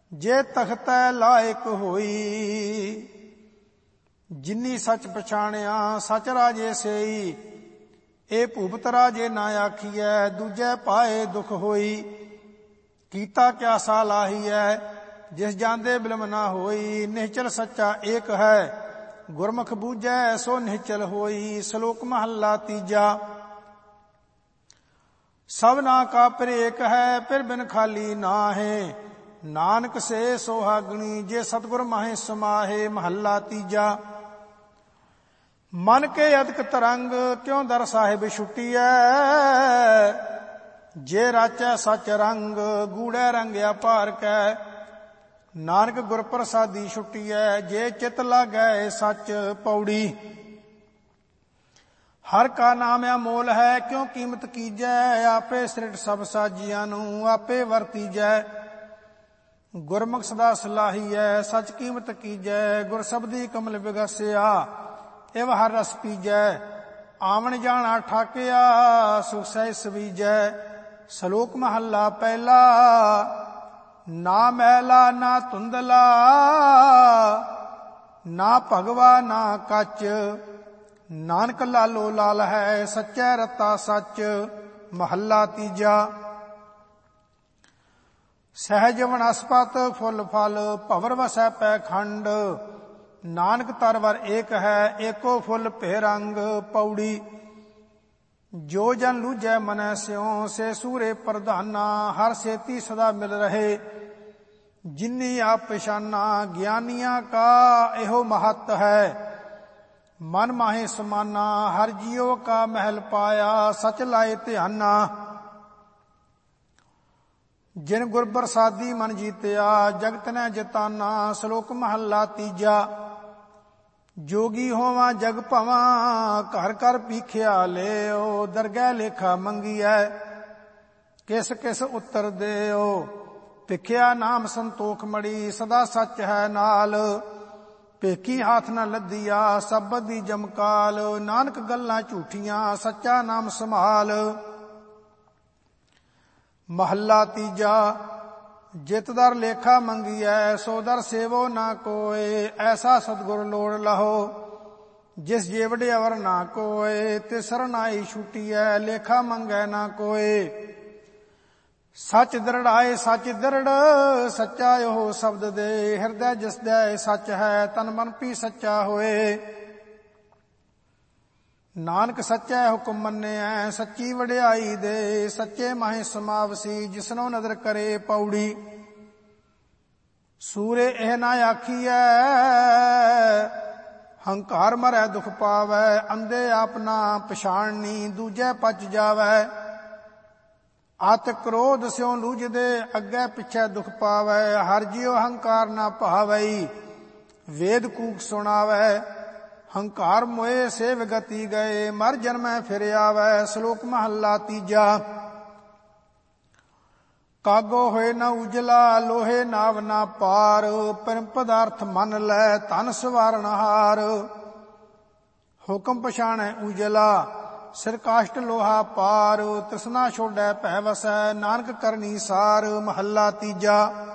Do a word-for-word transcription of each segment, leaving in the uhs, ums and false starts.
ਜੇ ਤਖਤੈ ਲਾਇਕ ਹੋਈ। ਜਿਨੀ ਸੱਚ ਪਛਾਣਿਆ ਸਚ ਰਾਜੇ ਸੇਈ। ਇਹ ਭੂਪਤ ਰਾਜੇ ਨਾ ਆਖੀਐ ਦੂਜੈ ਪਾਏ ਦੁਖ ਹੋਈ। ਕੀਤਾ ਕਿਆ ਸਾ ਲਾਹੀਐ ਜਿਸ ਜਾਂਦੇ ਬਿਲਮ ਨਾ ਹੋਈ। ਨਿਹਚਲ ਸੱਚਾ ਏਕ ਹੈ ਗੁਰਮੁਖ ਬੂਝੈ ਸੋ ਨਿਹਚਲ ਹੋਈ। ਸ਼ਲੋਕ ਮਹੱਲਾ ਤੀਜਾ। ਸਭਨਾ ਕਾ ਪਿਰ ਏਕ ਹੈ ਪਿਰ ਬਿਨ ਖਾਲੀ ਨਾਹੇ। ਨਾਨਕ ਸੇ ਸੁਹਾਗਣੀ ਜੇ ਸਤਿਗੁਰ ਮਾਹੇ ਸਮਾਹੇ। ਮਹੱਲਾ ਤੀਜਾ। ਮਨ ਕੇ ਅਦਕ ਤਰੰਗ ਕਿਉ ਦਰ ਸਾਹਿਬ ਛੁਟੀਐ। ਜੇ ਰਾਚੈ ਸਚ ਰੰਗ ਗੂੜੈ ਰੰਗਿਆ ਭਾਰ ਕੈ। ਨਾਨਕ ਗੁਰ ਪ੍ਰਸਾਦੀ ਛੁਟੀਐ ਜੇ ਚਿਤ ਲਾਗੈ ਸੱਚ। ਪੌੜੀ। ਹਰ ਕਾ ਨਾਮ ਅਮੋਲ ਹੈ ਕਿਉ ਕੀਮਤ ਕੀਜੈ। ਆਪੇ ਸ੍ਰਿਟ ਸਭ ਸਾਜੀਆਂ ਨੂੰ ਆਪੇ ਵਰਤੀਜੈ। ਗੁਰਮੁਖ ਸਦਾ ਸਲਾਹੀਐ ਸਚ ਕੀਮਤ ਕੀਜੈ। ਗੁਰ ਸਬਦੀ ਕਮਲ ਵਿਗਸਿਆ ਇਵ ਹਰ ਰਸ ਪੀਜੈ। ਆਵਣ ਜਾਣਾ ਠਾਕਿਆ ਸੁਖ ਸਹਿ ਸਵੀਜੈ। ਸ਼ਲੋਕ ਮਹੱਲਾ ਪਹਿਲਾ। ਨਾ ਮੈਲਾ ਨਾ ਧੁੰਦਲਾ ਨਾ ਭਗਵਾ ਨਾ ਕੱਚ। ਨਾਨਕ ਲਾਲੋ ਲਾਲ ਹੈ ਸੱਚੈ ਰਤਾ ਸੱਚ। ਮਹੱਲਾ ਤੀਜਾ। ਸਹਿਜ ਵਨਸਪਤ ਫੁੱਲ ਫਲ ਭਵਰ ਵਸੈ ਪੈ ਖੰਡ। ਨਾਨਕ ਤਰਵਰ ਏਕ ਹੈ ਏਕੋ ਫੁੱਲ ਭੇ ਰੰਗ। ਪੌੜੀ। ਜੋ ਜਨ ਲੂਝੈ ਮਨੈ ਸਿਉ ਸੇ ਸੂਰੇ ਪ੍ਰਧਾਨਾ। ਹਰ ਸੇਤੀ ਸਦਾ ਮਿਲ ਰਹੇ ਜਿਨੀ ਆਪ ਪਛਾਨਾ। ਗਿਆਨੀਆਂ ਕਾ ਇਹੋ ਮਹੱਤ ਹੈ ਮਨ ਮਾਹੇ ਸਮਾਨਾ। ਹਰ ਜੀਉ ਕਾ ਮਹਿਲ ਪਾਇਆ ਸਚ ਲਾਏ ਧਿਆਨਾ। ਜਿਨ ਗੁਰ ਪ੍ਰਸਾਦੀ ਮਨ ਜੀਤਿਆ ਜਗਤ ਨੇ ਜਿਤਾਨਾ। ਸ਼ਲੋਕ ਮਹੱਲਾ ਤੀਜਾ। ਜੋਗੀ ਹੋਵਾਂ ਜਗ ਭਵਾਂ ਘਰ ਘਰ ਪੀਖਿਆ ਲਿਓ। ਦਰਗਹਿ ਲੇਖਾ ਮੰਗੀਐ ਕਿਸ ਕਿਸ ਉੱਤਰ ਦਿਓ। ਭਿਖਿਆ ਨਾਮ ਸੰਤੋਖ ਮੜੀ ਸਦਾ ਸੱਚ ਹੈ ਨਾਲ। ਭੇਖੀ ਹਾਥ ਨ ਲੱਧੀਆ ਸਬਦ ਦੀ ਜਮਕਾਲ। ਨਾਨਕ ਗੱਲਾਂ ਝੂਠੀਆਂ ਸੱਚਾ ਨਾਮ ਸੰਭਾਲ। ਮਹੱਲਾ ਤੀਜਾ। ਜਿਤ ਦਰ ਲੇਖਾ ਮੰਗੀਐ ਸੋ ਦਰ ਸੇਵੋ ਨਾ ਕੋਏ। ਐਸਾ ਸਤਿਗੁਰ ਲੋੜ ਲਹੋ ਜਿਸ ਜੇਵੜ ਅਵਰ ਨਾ ਕੋਏ। ਤੇ ਸਰਨਾਈ ਛੁਟੀਐ ਲੇਖਾ ਮੰਗੈ ਨਾ ਕੋਏ। ਸੱਚ ਦਰੜਾਏ ਸੱਚ ਦਰੜ ਸੱਚਾ ਉਹ ਸ਼ਬਦ ਦੇ। ਹਿਰਦੈ ਜਿਸਦੈ ਸੱਚ ਹੈ ਤਨ ਮਨ ਵੀ ਸੱਚਾ ਹੋਏ। ਨਾਨਕ ਸੱਚੈ ਹੁਕਮ ਮੰਨਿਐ ਸੱਚੀ ਵਡਿਆਈ ਦੇ। ਸੱਚੇ ਮਾਹੇ ਸਮਾਵਸੀ ਜਿਸਨੋ ਨਦਰ ਕਰੇ। ਪੌੜੀ। ਸੂਰੇ ਇਹ ਨਾ ਆਖੀਐ ਹੰਕਾਰ ਮਰੈ ਦੁਖ ਪਾਵੈ। ਅੰਧੇ ਆਪਣਾ ਪਛਾਣਨੀ ਦੂਜੇ ਪਚ ਜਾਵੈ। ਅਤ ਕ੍ਰੋਧ ਸਿਉ ਲੂਝਦੇ ਅੱਗੇ ਪਿੱਛੇ ਦੁਖ ਪਾਵੈ। ਹਰ ਜੀਉ ਹੰਕਾਰ ਨਾ ਭਾਵਈ ਵੇਦ ਕੂਕ ਸੁਣਾਵੈ। ਹੰਕਾਰ ਮੋਏ ਸੇ ਵਿਗਤੀ ਗਏ ਮਰ ਜਨਮੈ ਫਿਰ ਆਵੈ। ਸ਼ਲੋਕ ਮਹੱਲਾ ਤੀਜਾ। ਕਾਗੋ ਹੋਏ ਨਾ ਉਜਲਾ ਲੋਹੇ ਨਾਵ ਨਾ ਪਾਰ। ਪਰਮ ਪਦਾਰਥ ਮੰਨ ਲੈ ਧਨ ਸਵਾਰਨ ਹਾਰ। ਹੁਕਮ ਪਛਾਣੈ ਉਜਲਾ ਸਿਰ ਕਾਸ਼ਟ ਲੋਹਾ ਪਾਰ। ਤ੍ਰਿਸ਼ਨਾ ਛੋੜੈ ਭੈ ਵਸੈ ਨਾਨਕ ਕਰਨੀ ਸਾਰ। ਮਹੱਲਾ ਤੀਜਾ।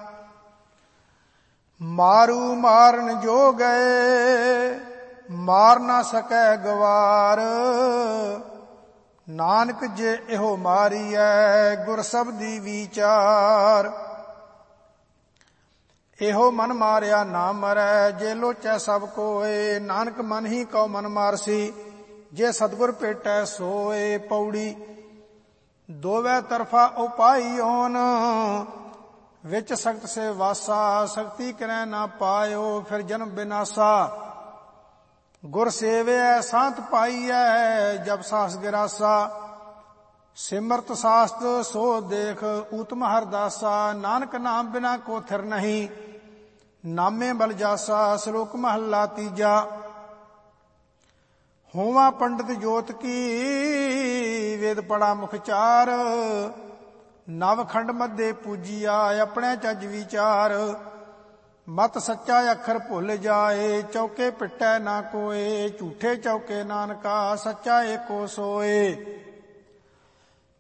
ਮਾਰੂ ਮਾਰਨ ਜੋ ਗਏ ਮਾਰ ਨਾ ਸਕੈ ਗਵਾਰ। ਨਾਨਕ ਜੇ ਇਹੋ ਮਾਰੀਐ ਗੁਰ ਸਬਦੀ ਵਿਚਾਰ। ਇਹੋ ਮਨ ਮਾਰਿਆ ਨਾ ਮਰੈ ਜੇ ਲੋਚੈ ਸਭ ਕੋਏ। ਨਾਨਕ ਮਨ ਹੀ ਕਉ ਮਨ ਮਾਰਸੀ ਜੇ ਸਤਿਗੁਰ ਭੇਟੈ ਸੋਏ। ਪੌੜੀ। ਦੋਵੇਂ ਤਰਫਾ ਉਪਾਈ ਓਨ ਵਿੱਚ ਸਖਤ ਸੇ ਵਾਸਾ। ਸਖਤੀ ਕਰੈ ਨਾ ਪਾਇਓ ਫਿਰ ਜਨਮ ਬਿਨਾਸਾ। ਗੁਰ ਸੇਵਿਐ ਸਾਂਤ ਪਾਈਐ ਜਬ ਸਾਸ ਗਿਰਾਸਾ। ਸਿਮਰਤ ਸਾਸਤ ਸੋ ਦੇਖ ਊਤਮ ਹਰਦਾਸਾ। ਨਾਨਕ ਨਾਮ ਬਿਨਾ ਕੋ ਥਿਰ ਨਹੀਂ ਨਾਮੇ ਬਲ ਜਾਸਾ। ਸ਼ਲੋਕ ਮਹੱਲਾ ਤੀਜਾ। ਹੋਵਾ ਪੰਡਿਤ ਜੋਤ ਕੀ ਵੇਦ ਪੜਾ ਮੁਖ ਚਾਰ। ਨਵ ਖੰਡ ਮੱਧੇ ਪੂਜੀਆ ਆਪਣੇ ਚੱਜ ਵਿਚਾਰ। ਮਤ ਸੱਚਾ ਅੱਖਰ ਭੁੱਲ ਜਾਏ ਚੌਕੇ ਪਿੱਟੈ ਨਾ ਕੋਏ। ਝੂਠੇ ਚੌਕੇ ਨਾਨਕਾ ਸੱਚਾ ਏਕੋ ਸੋਏ।